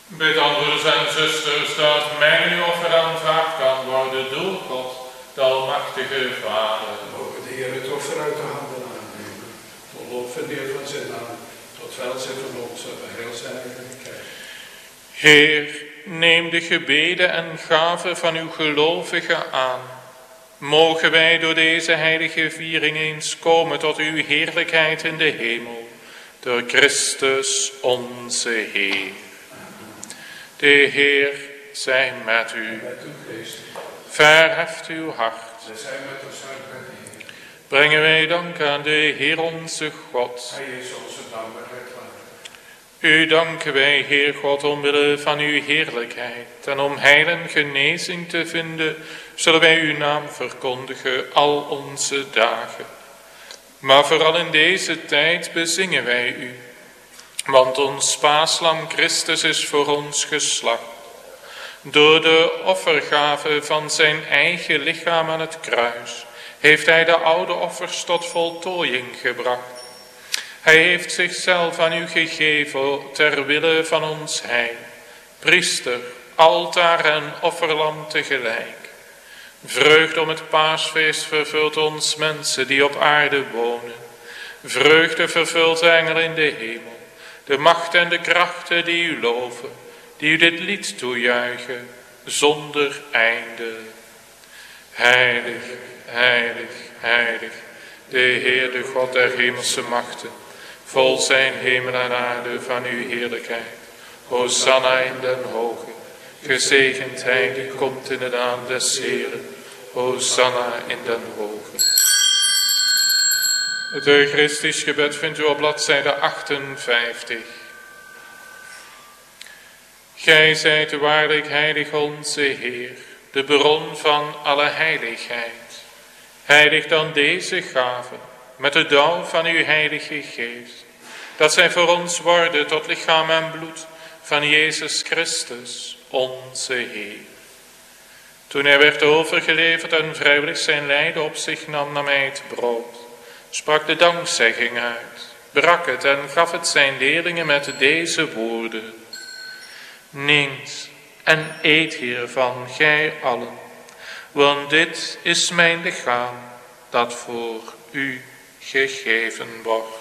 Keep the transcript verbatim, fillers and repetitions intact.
Bid dan, broeders en zusters, dat mijn offer aanvaard kan worden door God, de almachtige Vader. Mogen de Heer het offer uit de handen aannemen, tot lof en eer van zijn naam, tot welzijn van ons en heel zijn eigen kerk. Heer, neem de gebeden en gaven van uw gelovigen aan. Mogen wij door deze heilige viering eens komen tot uw heerlijkheid in de hemel, door Christus onze Heer. De Heer zij met u. Verheft uw hart. Brengen wij dank aan de Heer onze God. Hij is onze dankbaarheid waard. U danken wij, Heer God, omwille van uw heerlijkheid. En om heil en genezing te vinden, zullen wij uw naam verkondigen al onze dagen. Maar vooral in deze tijd bezingen wij u. Want ons paaslam Christus is voor ons geslacht. Door de offergave van zijn eigen lichaam aan het kruis heeft hij de oude offers tot voltooiing gebracht. Hij heeft zichzelf aan u gegeven ter wille van ons heil. Priester, altaar en offerlam tegelijk. Vreugde om het paasfeest vervult ons mensen die op aarde wonen. Vreugde vervult de engelen in de hemel. De macht en de krachten die u loven, die u dit lied toejuichen, zonder einde. Heilig, heilig, heilig, de Heer, de God der hemelse machten, vol zijn hemel en aarde van uw heerlijkheid. Hosanna in den hoge, gezegend hij die komt in de naam des Heeren. Hosanna in den hoge. Het Eucharistisch gebed vindt u op bladzijde achtenvijftig. Gij zijt waarlijk heilig onze Heer, de bron van alle heiligheid. Heilig dan deze gaven met de dauw van uw heilige geest, dat zij voor ons worden tot lichaam en bloed van Jezus Christus, onze Heer. Toen hij werd overgeleverd en vrijwillig zijn lijden op zich nam, nam hij het brood, sprak de dankzegging uit, brak het en gaf het zijn leerlingen met deze woorden. Neemt en eet hiervan, gij allen, want dit is mijn lichaam dat voor u gegeven wordt.